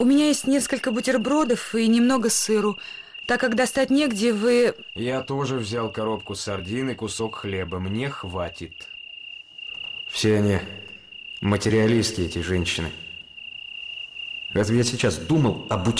У меня есть несколько бутербродов и немного сыру. Так как достать негде, вы... Я тоже взял коробку сардин и кусок хлеба. Мне хватит. Все они материалистки, эти женщины. Разве я сейчас думал о бутербродах?